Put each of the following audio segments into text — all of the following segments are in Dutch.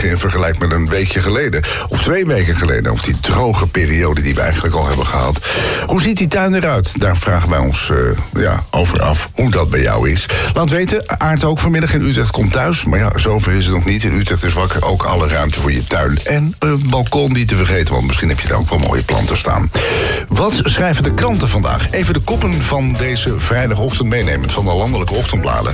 in vergelijking met een weekje geleden. Of 2 weken geleden. Of die droge periode die we eigenlijk al hebben gehad. Hoe ziet die tuin eruit? Daar vragen wij ons over af hoe dat bij jou is. Laat weten, Aart ook vanmiddag in Utrecht komt thuis. Maar ja, zover is het nog niet. In Utrecht is wakker ook alle ruimte voor je tuin. En een balkon niet te vergeten, want misschien heb je daar ook wel mooie planten staan. Wat schrijven de kranten vandaag? Even de koppen van deze vrijdagochtend meenemend van de landelijke ochtendbladen.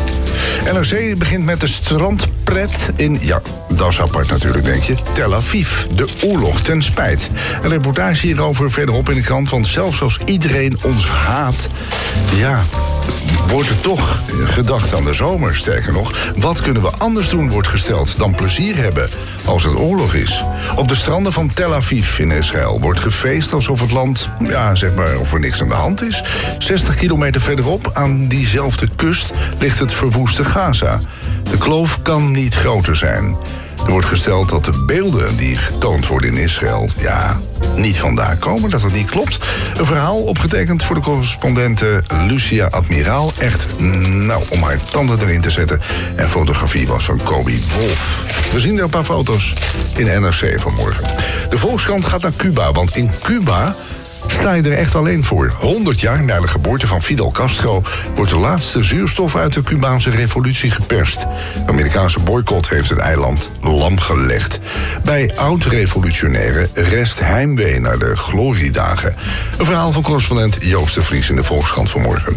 NRC begint met de strandpret in, ja, dat is apart natuurlijk, denk je, Tel Aviv. De oorlog ten spijt. Een reportage hierover verderop in de krant, want zelfs als iedereen ons haat, ja, wordt er toch gedacht aan de zomer. Sterker nog, wat kunnen we anders doen, wordt gesteld, dan plezier hebben als het oorlog is. Op de stranden van Tel Aviv in Israël wordt gefeest alsof het land, ja, zeg maar, of er niks aan de hand is. 60 kilometer verderop, aan diezelfde kust, ligt het verwoeste Gaza. De kloof kan niet groter zijn. Er wordt gesteld dat de beelden die getoond worden in Israël, ja, niet vandaar komen, dat het niet klopt. Een verhaal opgetekend voor de correspondente Lucia Admiraal. Echt, nou, om haar tanden erin te zetten. En fotografie was van Kobe Wolf. We zien er een paar foto's in NRC vanmorgen. De Volkskrant gaat naar Cuba, want in Cuba sta je er echt alleen voor. 100 jaar na de geboorte van Fidel Castro wordt de laatste zuurstof uit de Cubaanse revolutie geperst. De Amerikaanse boycott heeft het eiland lam gelegd. Bij oud-revolutionairen rest heimwee naar de gloriedagen. Een verhaal van correspondent Joost de Vries in de Volkskrant vanmorgen.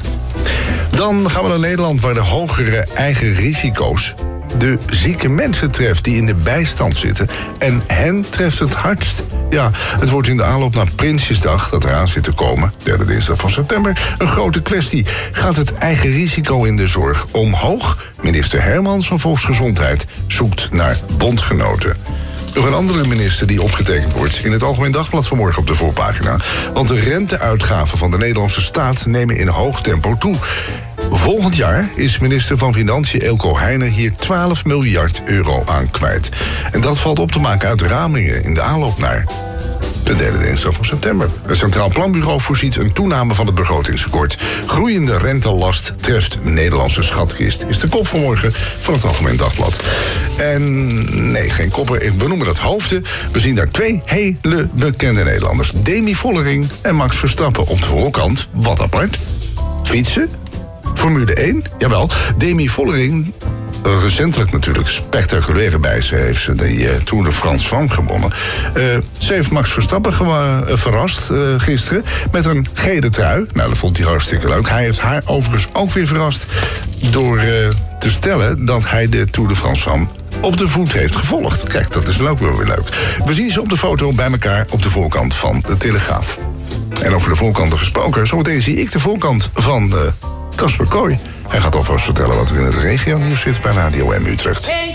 Dan gaan we naar Nederland, waar de hogere eigen risico's de zieke mensen treft die in de bijstand zitten. En hen treft het hardst. Ja, het wordt in de aanloop naar Prinsjesdag, dat eraan zit te komen, 3e dinsdag van september, een grote kwestie. Gaat het eigen risico in de zorg omhoog? Minister Hermans van Volksgezondheid zoekt naar bondgenoten. Nog een andere minister die opgetekend wordt in het Algemeen Dagblad vanmorgen op de voorpagina. Want de renteuitgaven van de Nederlandse staat nemen in hoog tempo toe. Volgend jaar is minister van Financiën Eelco Heijnen hier 12 miljard euro aan kwijt. En dat valt op te maken uit ramingen in de aanloop naar de 3e dinsdag van september. Het Centraal Planbureau voorziet een toename van het begrotingstekort. Groeiende rentelast treft Nederlandse schatkist. Is de kop vanmorgen van het Algemeen Dagblad. En nee, geen koppen, we noemen dat hoofden. We zien daar 2 hele bekende Nederlanders. Demi Vollering en Max Verstappen op de voorkant. Wat apart. Fietsen. Formule 1, jawel. Demi Vollering, recentelijk natuurlijk spectaculaire bijze, heeft ze de Tour de France van gewonnen. Ze heeft Max Verstappen verrast gisteren met een gele trui. Nou, dat vond hij hartstikke leuk. Hij heeft haar overigens ook weer verrast door te stellen dat hij de Tour de France van op de voet heeft gevolgd. Kijk, dat is dan ook wel weer leuk. We zien ze op de foto bij elkaar op de voorkant van de Telegraaf. En over de voorkanten gesproken, zometeen zie ik de voorkant van Casper Kooi. Hij gaat alvast vertellen wat er in het regionieuws zit bij Radio M Utrecht.